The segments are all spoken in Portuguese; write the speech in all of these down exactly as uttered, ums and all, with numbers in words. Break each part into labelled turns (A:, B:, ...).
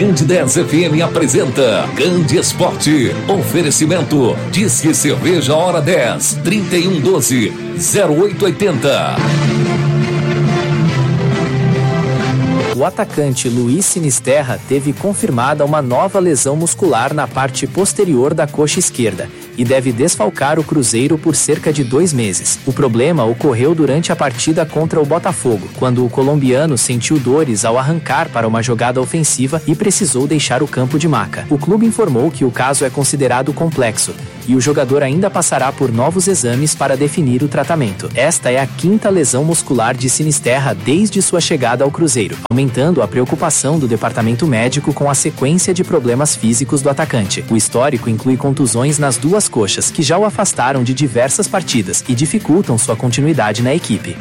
A: Candidez F M apresenta Grande Esporte. Oferecimento Disque Cerveja Hora dez, trinta e um doze, zero oito oitenta.
B: O atacante Luiz Sinisterra teve confirmada uma nova lesão muscular na parte posterior da coxa esquerda e deve desfalcar o Cruzeiro por cerca de dois meses. O problema ocorreu durante a partida contra o Botafogo, quando o colombiano sentiu dores ao arrancar para uma jogada ofensiva e precisou deixar o campo de maca. O clube informou que o caso é considerado complexo e o jogador ainda passará por novos exames para definir o tratamento. Esta é a quinta lesão muscular de Sinisterra desde sua chegada ao Cruzeiro, aumentando a preocupação do departamento médico com a sequência de problemas físicos do atacante. O histórico inclui contusões nas duas coxas, que já o afastaram de diversas partidas e dificultam sua continuidade na equipe.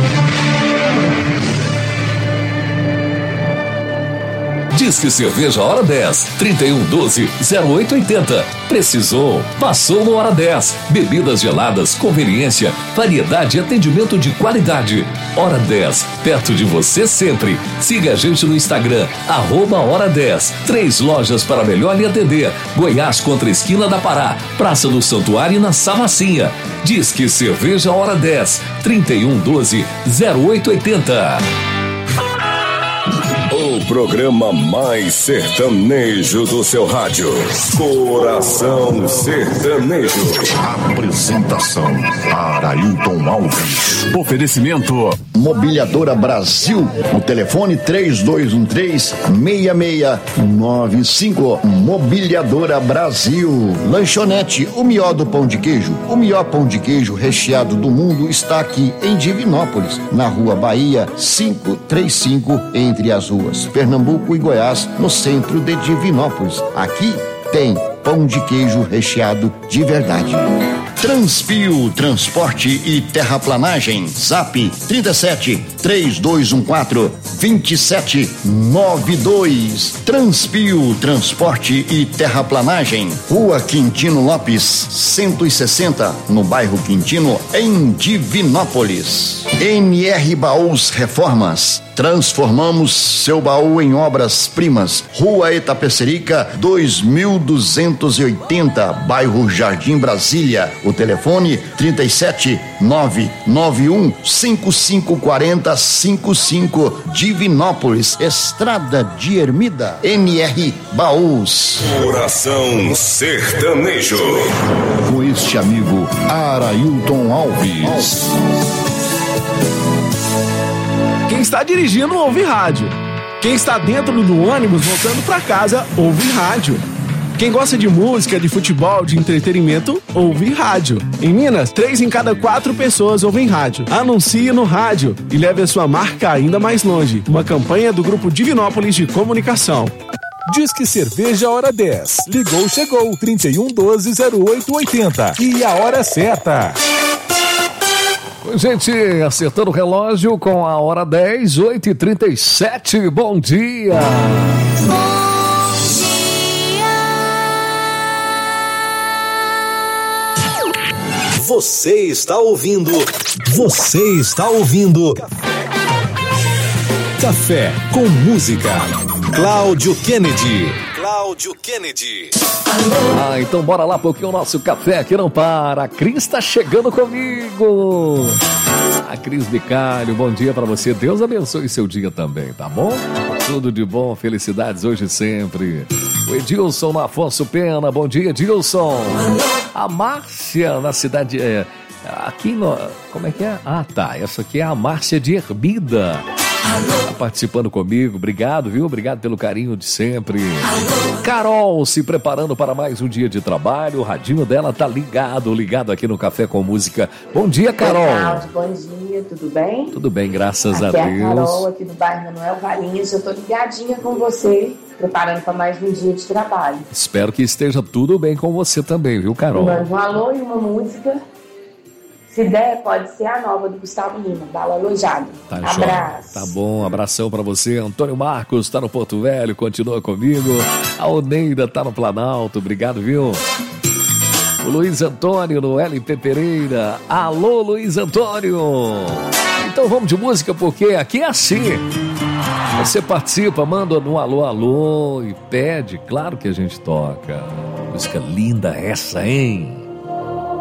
A: Disque Cerveja Hora dez, trinta e um doze, zero oito oitenta. Precisou? Passou no Hora dez. Bebidas geladas, conveniência, variedade e atendimento de qualidade. Hora dez, perto de você sempre. Siga a gente no Instagram, arroba Hora dez. Três lojas para melhor lhe atender. Goiás contra a esquina da Pará, Praça do Santuário e na Samacinha. Disque Cerveja Hora dez, trinta e um doze, zero oito oitenta.
C: O programa mais sertanejo do seu rádio. Coração Sertanejo.
D: Apresentação: Arailton Alves. Oferecimento:
E: Mobiliadora Brasil. O telefone três dois um três, seis seis nove cinco. Mobiliadora Brasil. Lanchonete O Mió do Pão de Queijo. O melhor pão de queijo recheado do mundo está aqui em Divinópolis, na Rua Bahia quinhentos e trinta e cinco, entre as ruas Pernambuco e Goiás, no centro de Divinópolis. Aqui tem pão de queijo recheado de verdade. Transpio Transporte e Terraplanagem. Zap trinta e sete, três dois um quatro, dois sete nove dois. Transpio Transporte e Terraplanagem. Rua Quintino Lopes, cento e sessenta, no bairro Quintino, em Divinópolis. N R Baús Reformas. Transformamos seu baú em obras-primas. Rua Itapecerica, dois mil duzentos e oitenta, bairro Jardim Brasília. O telefone trinta e sete, nove nove um, cinco cinco quatro zero, cinco cinco, Divinópolis, Estrada de Ermida. N R Baús.
C: Coração Sertanejo.
D: Com este amigo Arailton Alves.
F: Quem está dirigindo ouve rádio. Quem está dentro do ônibus voltando para casa ouve rádio. Quem gosta de música, de futebol, de entretenimento, ouve rádio. Em Minas, três em cada quatro pessoas ouvem rádio. Anuncie no rádio e leve a sua marca ainda mais longe. Uma campanha do Grupo Divinópolis de Comunicação.
G: Disque Cerveja Hora dez. Ligou, chegou. trinta e um doze, zero oito oitenta. E a hora certa.
A: Gente, acertando o relógio com a hora dez, oito e trinta e sete. Bom dia!
H: Bom dia!
I: Você está ouvindo. Você está ouvindo. Café com música. Cláudio Kennedy. Cláudio Kennedy.
A: Ah, então bora lá porque o nosso café aqui não para. A Cris tá chegando comigo. A Cris Bicalho, bom dia pra você. Deus abençoe seu dia também, tá bom? Tudo de bom, felicidades hoje e sempre. O Edilson no Afonso Pena, bom dia, Edilson. A Márcia na cidade... É, aqui no... Como é que é? Ah, tá, essa aqui é a Márcia de Herbida. Tá participando comigo, obrigado, viu? Obrigado pelo carinho de sempre. Carol se preparando para mais um dia de trabalho. O radinho dela tá ligado, ligado aqui no Café com Música. Bom dia, Carol.
J: Cláudio, bom dia, tudo bem?
A: Tudo bem, graças
J: aqui
A: a
J: é
A: Deus.
J: A Carol, aqui do bairro Manuel Valinhos. Eu tô ligadinha com você, preparando para mais um dia de trabalho.
A: Espero que esteja tudo bem com você também, viu, Carol?
J: Manda um alô e uma música. Se der, pode ser a nova do Gustavo Lima, Bala Alojado.
A: Tá,
J: abraço.
A: Tá bom, abração pra você. Antônio Marcos tá no Porto Velho, continua comigo. A Oneida tá no Planalto, obrigado, viu? O Luiz Antônio no L P Pereira. Alô, Luiz Antônio. Então vamos de música, porque aqui é assim. Você participa, manda no alô, alô e pede, claro que a gente toca. Música linda essa, hein?